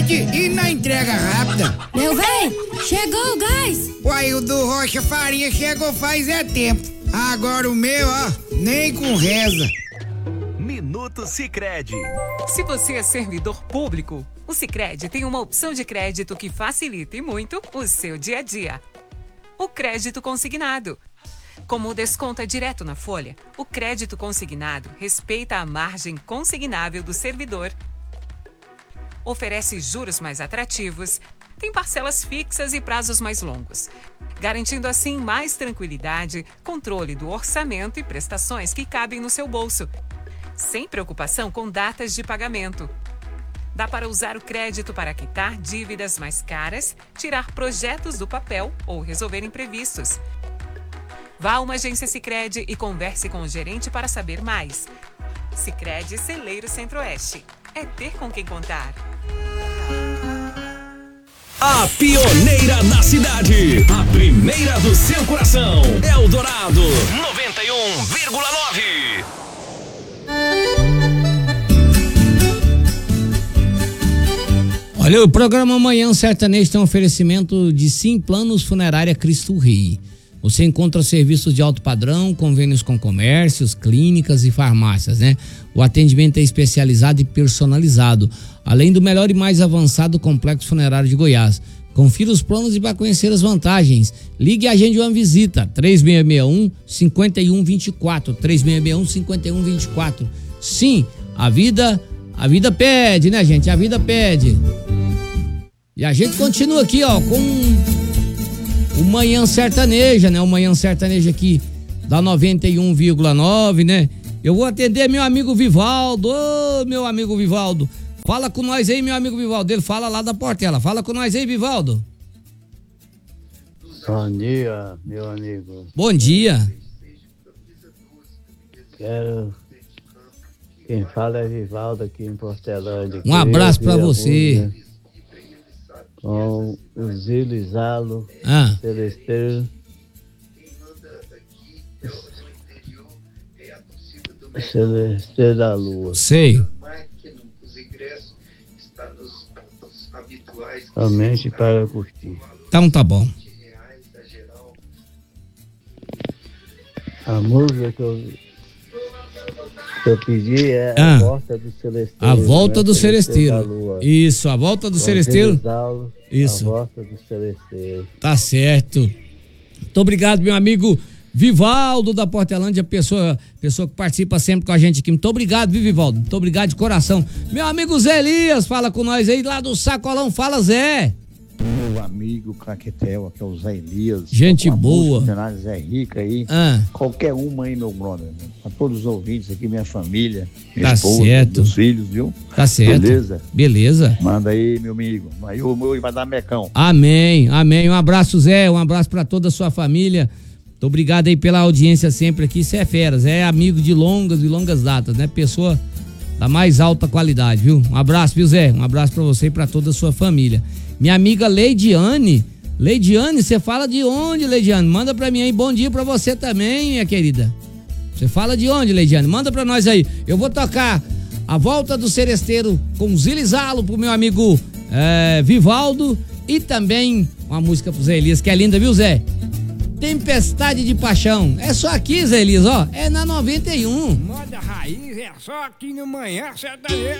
qualidade e na entrega rápida. Meu véi, chegou o gás. Uai, o do Rocha Farinha chegou faz tempo. Agora o meu, ó, nem com reza. Minuto Sicredi. Se você é servidor público, o Sicredi tem uma opção de crédito que facilita e muito o seu dia a dia. O crédito consignado. Como o desconto é direto na folha, o crédito consignado respeita a margem consignável do servidor. Oferece juros mais atrativos, tem parcelas fixas e prazos mais longos, garantindo assim mais tranquilidade, controle do orçamento e prestações que cabem no seu bolso, sem preocupação com datas de pagamento. Dá para usar o crédito para quitar dívidas mais caras, tirar projetos do papel ou resolver imprevistos. Vá a uma agência Sicredi e converse com o gerente para saber mais. Sicredi Celeiro Centro-Oeste. É ter com quem contar. A pioneira da cidade. A primeira do seu coração. Eldorado 91,9. Olha, o programa Amanhã Sertanejo tem um oferecimento de Sim Planos Funerária Cristo Rei. Você encontra serviços de alto padrão, convênios com comércios, clínicas e farmácias, né? O atendimento é especializado e personalizado, além do melhor e mais avançado complexo funerário de Goiás. Confira os planos e para conhecer as vantagens. Ligue e agende uma visita, 3661-5124, 3661-5124. Sim, a vida pede, né, gente? A vida pede. E a gente continua aqui, ó, com o Manhã Sertaneja, né? O Manhã Sertaneja aqui da 91,9, né? Eu vou atender meu amigo Vivaldo. Ô, meu amigo Vivaldo. Fala com nós aí, meu amigo Vivaldo. Ele fala lá da Portela. Fala com nós aí, Vivaldo. Bom dia, meu amigo. Bom dia. Quem fala é Vivaldo aqui em Portelândia. Um abraço pra você. Com o Zilo Zalo, Celesteiro. Celesteiro da Lua. Sei. Somente para curtir. Então tá bom. A música que eu pedi é A Volta do Celesteiro. A Volta do Celesteiro. Isso, A Volta do Celesteiro. Isso. A Volta do Celesteiro. Tá certo. Muito obrigado, meu amigo Vivaldo da Portelândia, pessoa que participa sempre com a gente aqui. Muito obrigado, viu, Vivaldo? Muito obrigado de coração. Meu amigo Zé Elias, fala com nós aí lá do Sacolão. Fala, Zé. Meu amigo Claquetel, que é o Zé Elias. Gente boa. Zé Rica aí. Qualquer uma aí, meu brother. A todos os ouvintes aqui, minha família, minha esposa, meus filhos, viu? Tá certo. Beleza? Manda aí, meu amigo. Aí o meu vai dar mecão. Amém. Um abraço, Zé. Um abraço pra toda a sua família. Muito obrigado aí pela audiência sempre aqui. Você é fera, Zé é amigo de longas datas, né? Pessoa da mais alta qualidade, viu? Um abraço, viu, Zé? Um abraço pra você e pra toda a sua família. Minha amiga Leidiane, você fala de onde, Leidiane? Manda pra mim aí, bom dia pra você também, minha querida. Você fala de onde, Leidiane? Manda pra nós aí. Eu vou tocar A Volta do Seresteiro com Zilizalo pro meu amigo Vivaldo e também uma música pro Zé Elias, que é linda, viu, Zé? Tempestade de Paixão. É só aqui, Zé Elias, ó. É na 91. Moda raiz é só aqui no Manhã Sertanejo.